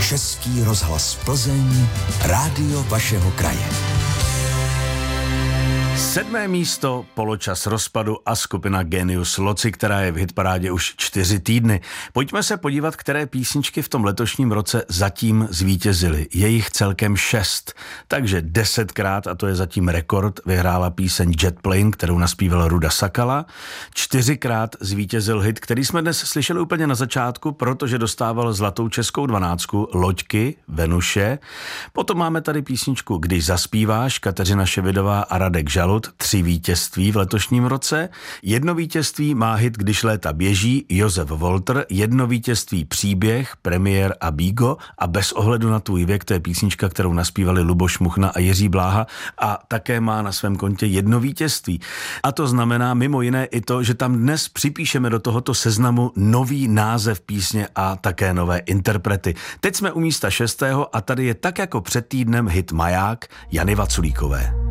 Český rozhlas Plzeň, rádio vašeho kraje. 7. místo, poločas rozpadu a skupina Genius Loci, která je v hitparádě už 4 týdny. Pojďme se podívat, které písničky v tom letošním roce zatím zvítězily. Je jich celkem 6, takže 10krát, a to je zatím rekord, vyhrála píseň Jet Plane, kterou naspíval Ruda Sakala. 4krát zvítězil hit, který jsme dnes slyšeli úplně na začátku, protože dostával zlatou českou 12, Loďky, Venuše. Potom máme tady písničku Když zaspíváš, Kateřina Ševidová a Radek Žalud, 3 vítězství v letošním roce. 1 vítězství má hit Když léta běží, Josef Volter, 1 vítězství Příběh, Premiér a Bígo a Bez ohledu na tvůj věk, to je písnička, kterou naspívali Luboš Muchna a Jiří Bláha a také má na svém kontě 1 vítězství. A to znamená mimo jiné i to, že tam dnes připíšeme do tohoto seznamu nový název písně a také nové interprety. Teď jsme u místa 6. a tady je tak jako před týdnem hit Maják Jany Vaculíkové.